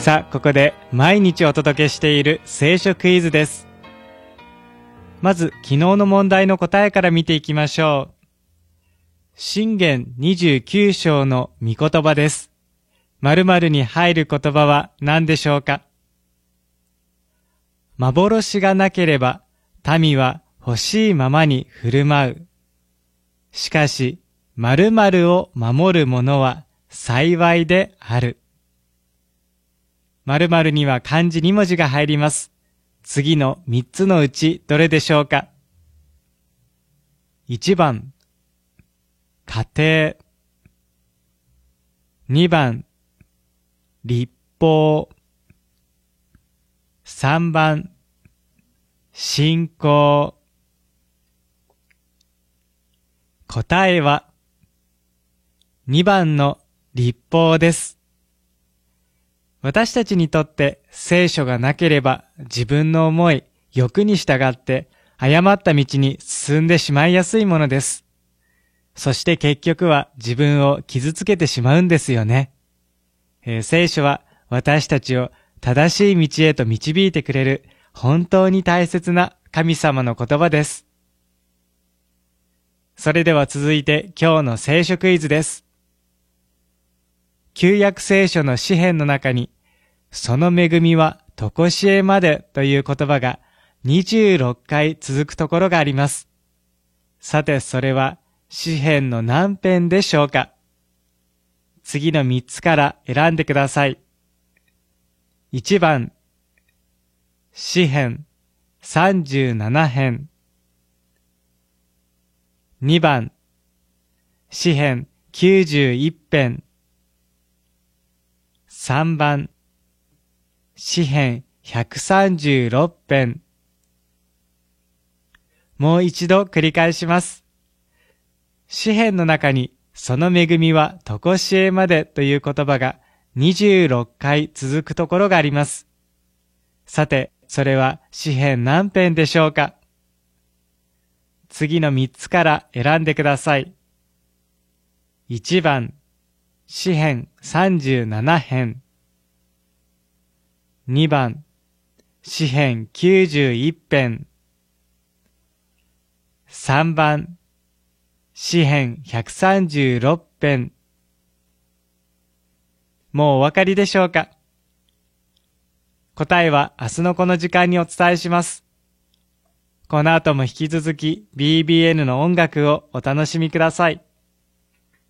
さあ、ここで毎日お届けしている聖書クイズです。まず、昨日の問題の答えから見ていきましょう。箴言29章の御言葉です。〇〇に入る言葉は何でしょうか？幻がなければ民は欲しいままに振る舞う。しかし、〇〇を守る者は幸いである。〇〇には漢字2文字が入ります。次の3つのうちどれでしょうか？ 1 番、家庭。2番、立法。3番、信仰。答えは2番の立法です。私たちにとって聖書がなければ自分の思い、欲に従って誤った道に進んでしまいやすいものです。そして結局は自分を傷つけてしまうんですよね。聖書は私たちを正しい道へと導いてくれる本当に大切な神様の言葉です。それでは続いて今日の聖書クイズです。旧約聖書の詩編の中に、その恵みはとこしえまでという言葉が26回続くところがあります。さてそれは詩編の何編でしょうか？次の3つから選んでください。1番、詩編37編。2番、詩編91編。3番、詩編136編。もう一度繰り返します。詩編の中に、その恵みはとこしえまでという言葉が26回続くところがあります。さて、それは詩編何編でしょうか？次の3つから選んでください。1番、詩編37編。2番、詩編91編。3番、詩編136編。もうお分かりでしょうか？答えは明日のこの時間にお伝えします。この後も引き続き BBN の音楽をお楽しみください。